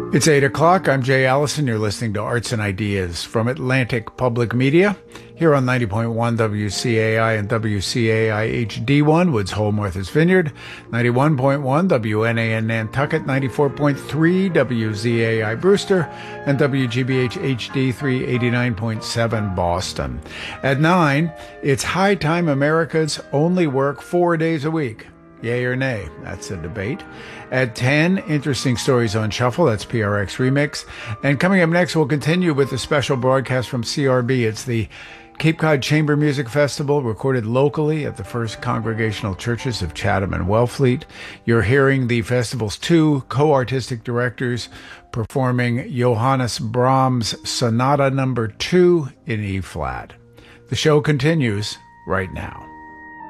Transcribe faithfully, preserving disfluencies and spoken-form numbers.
It's eight o'clock. I'm Jay Allison. You're listening to Arts and Ideas from Atlantic Public Media here on ninety point one W C A I and W C A I H D one, Woods Hole, Martha's Vineyard, ninety-one point one W N A N Nantucket, ninety-four point three W Z A I Brewster, and W G B H H D three eighty-nine point seven Boston. At nine, it's High Time Americans only work four days a week. Yay or nay? That's a debate. At ten, interesting stories on shuffle. That's P R X Remix. And coming up next, we'll continue with a special broadcast from C R B. It's the Cape Cod Chamber Music Festival, recorded locally at the First Congregational Churches of Chatham and Wellfleet. You're hearing the festival's two co-artistic directors performing Johannes Brahms' Sonata Number Two in E-flat. The show continues right now.